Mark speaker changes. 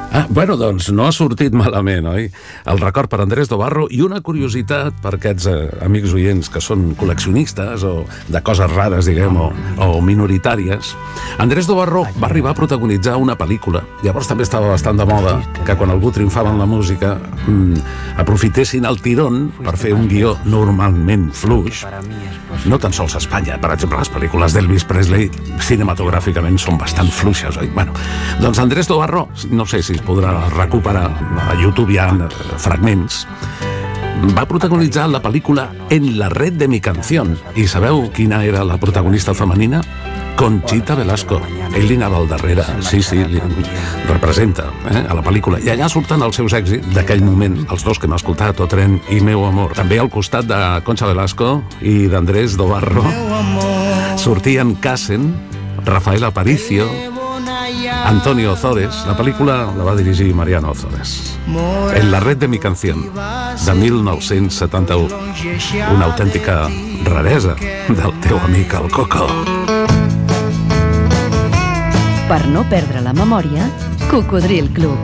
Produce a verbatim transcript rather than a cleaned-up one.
Speaker 1: Ah, bueno, doncs no ha sortit malament, oi? El record per Andrés Dobarro i una curiositat per aquests eh, amics oients que són col·leccionistes o de coses rares, diguem, o, o minoritàries. Andrés Dobarro va arribar a protagonitzar una pel·lícula. Llavors també estava bastant de moda que quan algú triomfava en la música mmm, aprofitessin el tirón per fer un guió normalment fluix. No tan sols a Espanya. Per exemple, les pel·lícules d'Elvis Presley cinematogràficament són bastant fluixes, oi? Bueno, doncs Andrés Dobarro, no sé si es podrà recuperar, a YouTube hi ha fragments, va protagonitzar la pel·lícula En la red de mi canción. I sabeu quina era la protagonista femenina? Conchita Velasco. Ell li anava al darrere, sí, sí, li representa eh, a la pel·lícula. I allà surten els seus èxits d'aquell moment, els dos que hem escoltat, O tren i Meu amor. També al costat de Concha Velasco i d'Andrés Dobarro sortien Cassen, Rafael Aparicio, Antonio Ozores. La pel·lícula la va dirigir Mariano Ozores. En la red de mi canción, de mil nou-cents setanta-u. Una autèntica raresa del teu amic el Coco.
Speaker 2: Per no perdre la memòria, Cocodril Club.